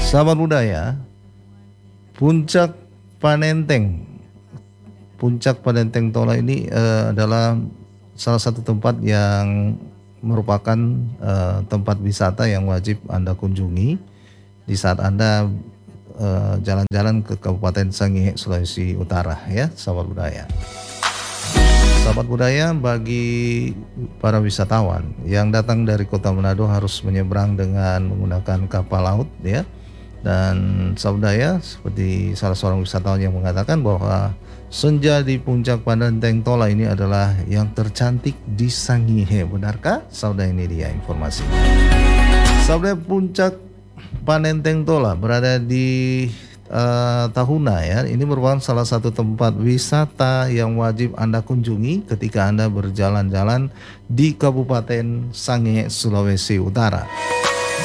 Sahabat budaya, Puncak Panenteng. Puncak Panenteng Tola ini adalah salah satu tempat yang merupakan tempat wisata yang wajib Anda kunjungi di saat Anda jalan-jalan ke Kabupaten Sangihe, Sulawesi Utara, ya, sahabat budaya. Sahabat budaya, bagi para wisatawan yang datang dari Kota Manado harus menyeberang dengan menggunakan kapal laut, ya. Dan sahabat budaya, seperti salah seorang wisatawan yang mengatakan bahwa senja di Puncak Panenteng Tola ini adalah yang tercantik di Sangihe. Benarkah? Sahabat, ini dia informasi. Sahabat, Puncak Panenteng Tola berada di Tahuna, ya. Ini merupakan salah satu tempat wisata yang wajib Anda kunjungi ketika Anda berjalan-jalan di Kabupaten Sangihe, Sulawesi Utara.